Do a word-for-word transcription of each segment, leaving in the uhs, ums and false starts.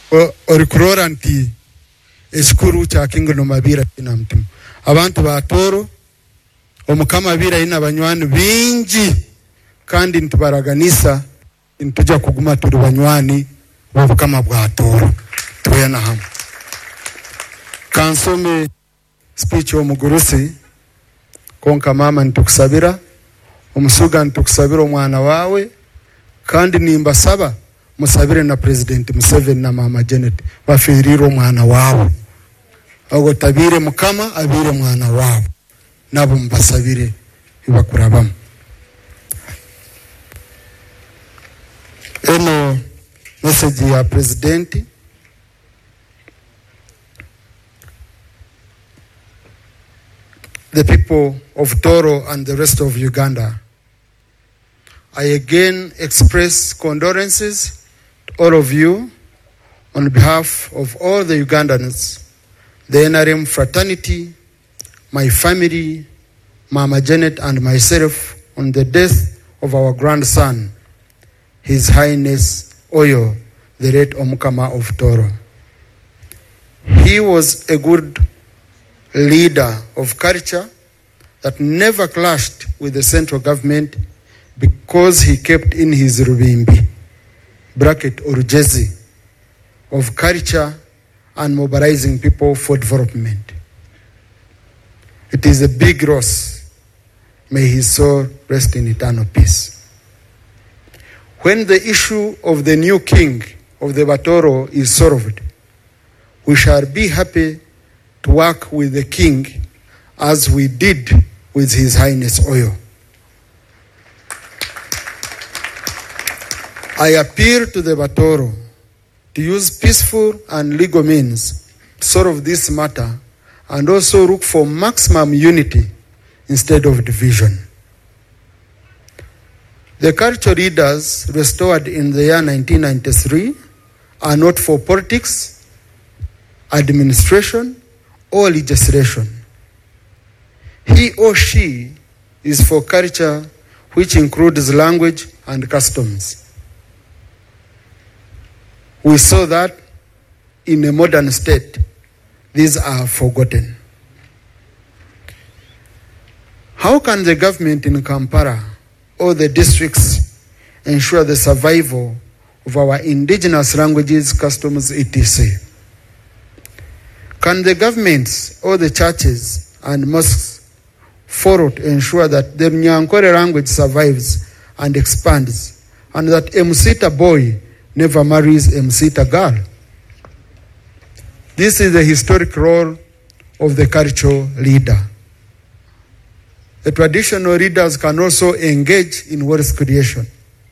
orikurora nti ekikuru kya Kingono Mabiira ina mtumu abantu ba Toro omukama Mabiira ina banywani bingi kandi ntibaraganisa ntujja kuguma tuli banywani b'obukama bwa Toro tuyana hamu. Kansome speech omugurusi konka mama ntukusabira omusuga ntukusabira omwana wawe kandi nimbasaba musabire na President Museveni na mama Janet bafirire omwana wawe ogo tabire mukama abire mwana wawe nabo mbasabire ibakurabamu. Eno message ya President the people of Toro and the rest of Uganda. I again express condolences to all of you on behalf of all the Ugandans, the N R M fraternity, my family, Mama Janet and myself on the death of our grandson, His Highness Oyo, the late Omukama of Toro. He was a good leader of culture that never clashed with the central government because he kept in his Rubimbi, bracket or Jezi, of culture and mobilizing people for development. It is a big loss. May his soul rest in eternal peace. When the issue of the new king of the Batoro is solved, we shall be happy to work with the king as we did with His Highness Oyo. I appeal to the Batoro to use peaceful and legal means to solve this matter and also look for maximum unity instead of division. The cultural leaders restored in the year nineteen ninety-three are not for politics, administration, or legislation. He or she is for culture, which includes language and customs. We saw that in a modern state, these are forgotten. How can the government in Kampala or the districts ensure the survival of our indigenous languages, customs, et cetera? Can the governments or the churches and mosques follow to ensure that the Nyankore language survives and expands, and that Msita boy never marries Msita girl? This is the historic role of the cultural leader. The traditional leaders can also engage in wealth creation.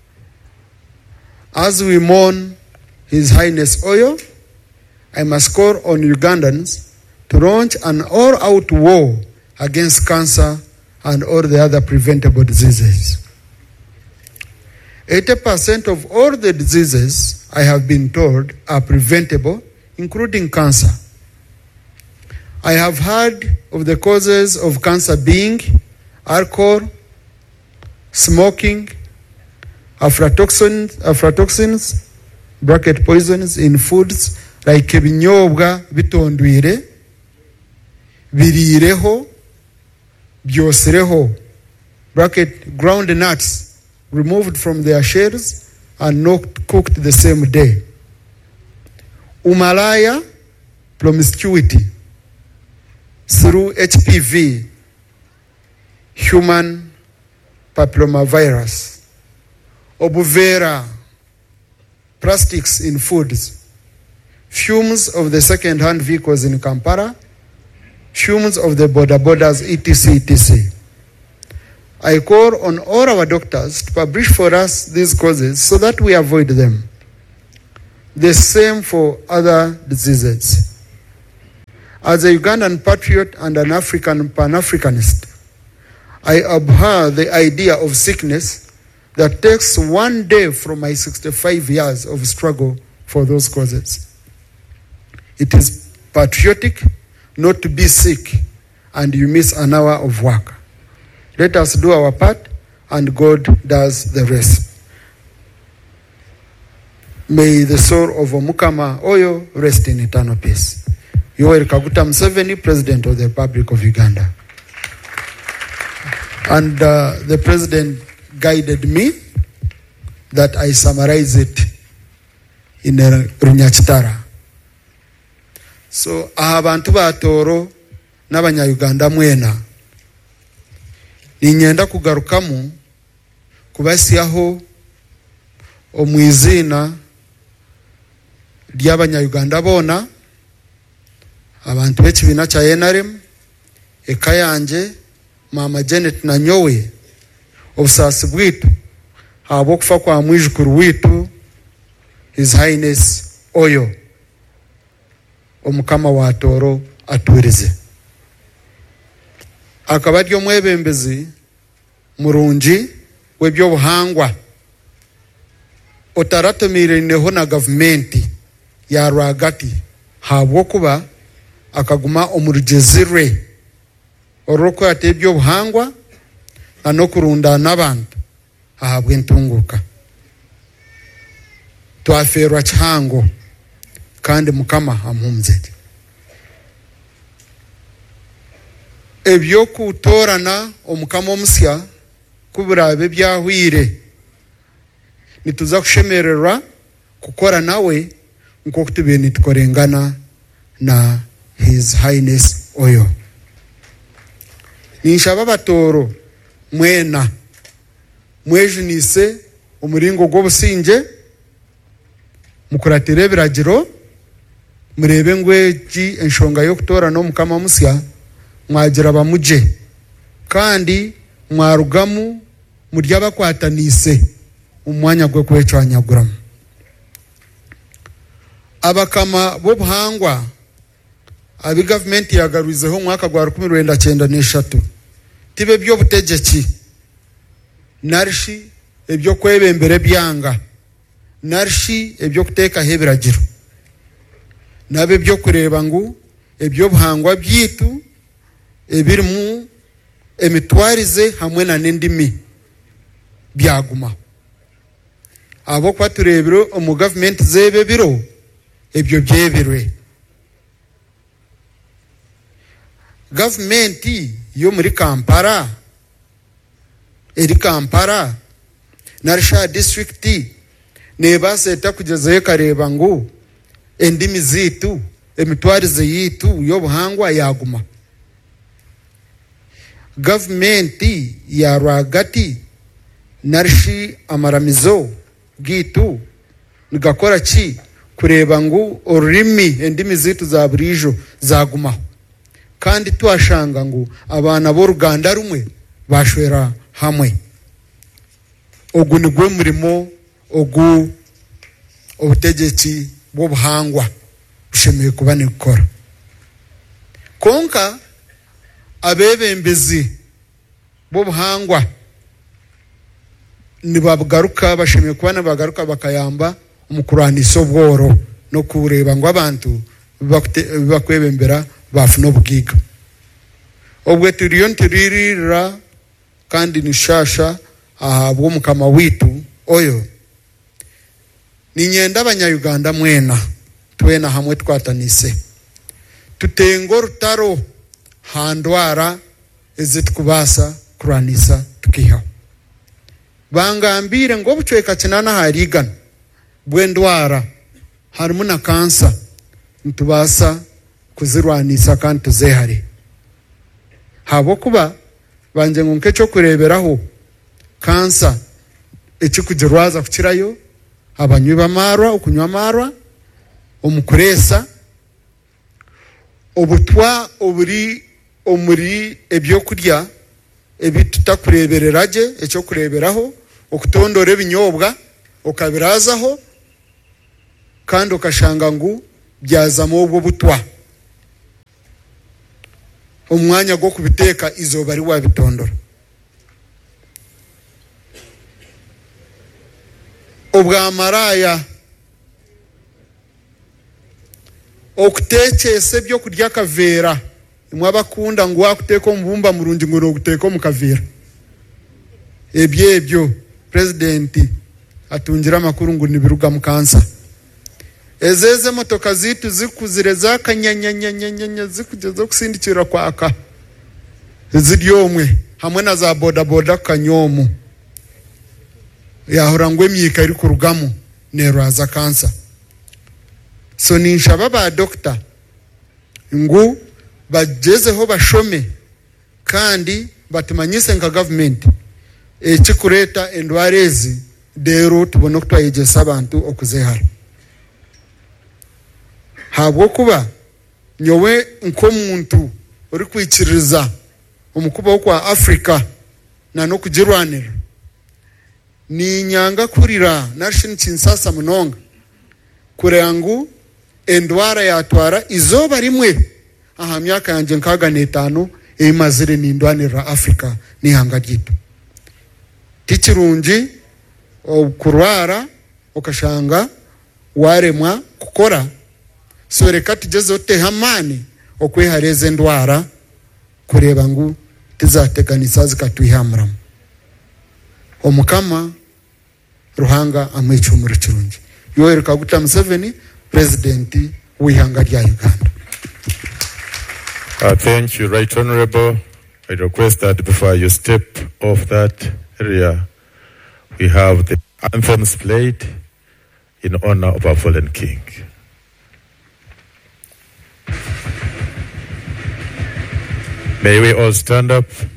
As we mourn His Highness Oyo, I must call on Ugandans to launch an all-out war against cancer and all the other preventable diseases. eighty percent of all the diseases, I have been told, are preventable, including cancer. I have heard of the causes of cancer being alcohol, smoking, aflatoxins, aflatoxins, bracket poisons in foods like ebinyobwa bitondwire, birireho, byosireho, bracket ground nuts removed from their shells and not cooked the same day. Umalaya, promiscuity through H P V, human papillomavirus, obuvera, plastics in foods, fumes of the second-hand vehicles in Kampala, fumes of the border borders, et cetera, et cetera. I call on all our doctors to publish for us these causes so that we avoid them. The same for other diseases. As a Ugandan patriot and an African Pan-Africanist, I abhor the idea of sickness that takes one day from my sixty-five years of struggle for those causes. It is patriotic not to be sick and you miss an hour of work. Let us do our part and God does the rest. May the soul of Omukama Oyo rest in eternal peace. Yoweri Kaguta Museveni, President of the Republic of Uganda. And uh, the President guided me that I summarize it in uh, Runyachitara. So, abantu batoro n'abanyayuganda mwena ninyenda kugarukamu kubasiyaho omwizina ly'abanyayuganda bona, abantu b'ekibiina kya N R M, eka yanje Mama Janet na nyowe, obusaasi bwitu habw'okufa kwa mwijukuru witu His Highness Oyo, Omukama wa Toro atwirize. Akaba ari omwebembezi murungi w'ebyobuhangwa otaratumireneho na gavumenti ya rwagati habw'okuba akaguma omurugezi rwe orw'okwata ebyobuhangwa na n'okurunda n'abantu ahabwa entunguka. Twaferwa kihango kandi Mukama amuhumze. Ebyokutorana Omukama omusya kuburabe byahwire nituza kushemererwa kukora nawe nk'uko tubiye nitukorengana na His Highness Oyo. Ninshaba batoro mwena mwejunise umuringo gw'obusinge mukuratira ebiragiro murebe ngweki enshonga yo kutorana Omukama musya mwagira bamuje kandi mwarugamu murya bakwatanise umwanya gwe kwecwanyaguramu. Abakama b'obuhangwa abi government yagaruizeho mwaka gwa rukumi rwenda cyenda n'eshatu tibe by'obutegeki narshi ebyo kwebembere byanga narshi ebyo kuteka hebiragiro nabe byo kureba ngu ebyo buhangwa byitu ebirimu emitwarize hamwe na n'endimi byaguma. Abo kwaturebero omu government zebe biro ebyo byebirwe. Government yo muri Kampala eri Kampala narisha district neba seta kugeza kareba ngu endimi zitu emitwarize yitu yo buhangwa yaguma. Government ya rwagati narishi amaramizo gitu nigakora ki kureba ngu orimi endimi zitu za burijo zaguma kandi twashanga ngu abana bo Ruganda rumwe bashwera hamwe. Ogu nigwe murimo ogu obutegeki bw'obuhangwa bushemeye kuba nikora konka abebembezi b'obuhangwa nibagaruka bashemeye kuba nibagaruka bakayamba omukuranisa obworo no kureba ngo abantu bakwebembera bafuna obugiga obwe turiyo ntiririra kandi nishasha ahabwa Omukama witu Oyo. Ninyenda abanyayuganda mwena twena hamwe twatanise tutengo rutaro handwara ezitukubasa kuranisa tukiha bangambire ngo bucweka kinana harigana bwendwara harimu na kansa ntubasa kuzirwanisa kandi tuzehare habo kuba banje ngo nkecho kureberaho kansa ekikugirwaza kukirayo abanywi bamarwa okunywa marwa omukuresa obutwa oburi omuri ebyo kurya ebitutakurebereraje ekyo kureberaho okutondora ebinyobwa okabirazaho kandi okashanga ngu byazamo obwo butwa omwanya gwo kubiteka izo bari wabitondora. Obwa maraya okutekese byo kurya kavera imwe abakunda ngo wakuteka omubumba murungi ngo guteka mu kavera ebyo ebyo president atungira makuru ngo nibiruga mu kansa ezeze motoka zitu zikuzire zakanyanyanyanyanya zikugeza kusindikira kwaka ziryomwe hamwe na za boda boda kanyomu yahora ngwe myika iri kurugamo nerwaza kansa. So ninshaba ba doctor ngu bagezeho bashome kandi batumanyise nka government ekikureta endwarezi dero tubona kutwayegesa abantu okuzehara habwo kuba nyowe nko muntu uri kwikiriza umukuba kwa Africa na no kugirwanira ni nyanga kurira nation chinsasa munonga kure yangu endwara yatwara izoba rimwe aha myaka yanje nkaga netano emazire ni ndwanira Africa ni hanga gitu tikirungi kurwara okashanga waremwa kukora so reka tugeze otehamani okwehareze ndwara kureba ngu tizateganisa zikatwihamura omukama ruhanga amwicumura kirungi Yoweri Kaguta Museveni president w'ihanga rya Uganda. Uh, thank you, Right Honorable. I request that before you step off that area, we have the anthems played in honor of our fallen king. May we all stand up.